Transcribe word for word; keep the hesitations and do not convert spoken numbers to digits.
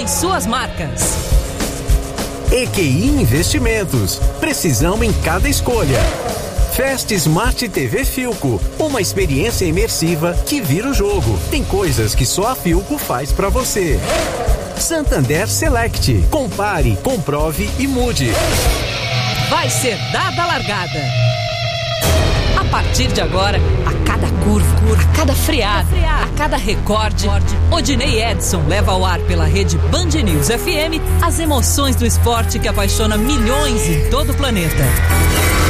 em suas marcas. E Q I Investimentos. Precisão em cada escolha. Fast Smart T V Philco, uma experiência imersiva que vira o jogo. Tem coisas que só a Philco faz pra você. Santander Select. Compare, comprove e mude. Vai ser dada a largada. A partir de agora, a cada curva, a cada freada, a cada recorde, Odinei Edson leva ao ar pela rede Band News F M as emoções do esporte que apaixona milhões em todo o planeta.